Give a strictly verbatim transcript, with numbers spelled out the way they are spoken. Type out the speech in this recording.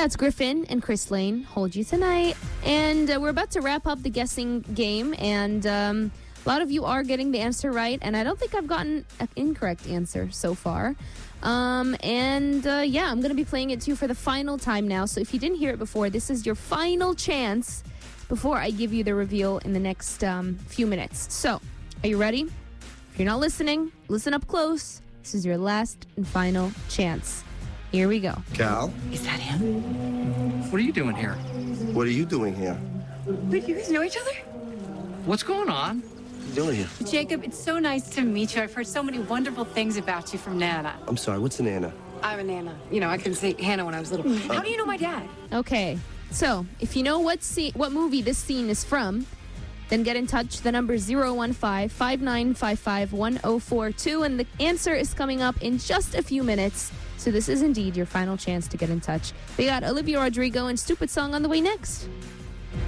That's Griffin and Chris Lane, Hold You Tonight. And uh, we're about to wrap up the guessing game, and um, a lot of you are getting the answer right, and I don't think I've gotten an incorrect answer so far. Um, and uh, yeah, I'm going to be playing it to you for the final time now, so if you didn't hear it before, this is your final chance before I give you the reveal in the next um, few minutes. So, are you ready? If you're not listening, listen up close. This is your last and final chance. Here we go. Cal? Is that him? What are you doing here? What are you doing here? Wait, you guys know each other? What's going on? What are you doing here? Jacob, it's so nice to meet you. I've heard so many wonderful things about you from Nana. I'm sorry, what's an Anna? I'm a Nana. You know, I couldn't say Hannah when I was little. How do you know my dad? Okay, so if you know what scene, what movie this scene is from, then get in touch. The number is zero one five, five nine five five, one zero four two, and the answer is coming up in just a few minutes. So this is indeed your final chance to get in touch. We got Olivia Rodrigo and Stupid Song on the way next.